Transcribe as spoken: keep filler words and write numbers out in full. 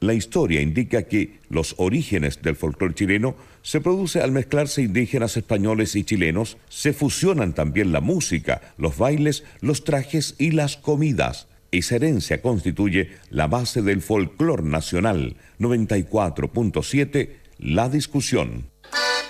La historia indica que los orígenes del folclore chileno se produce al mezclarse indígenas españoles y chilenos, se fusionan también la música, los bailes, los trajes y las comidas. Esa herencia constituye la base del folclore nacional. noventa y cuatro punto siete, La Discusión.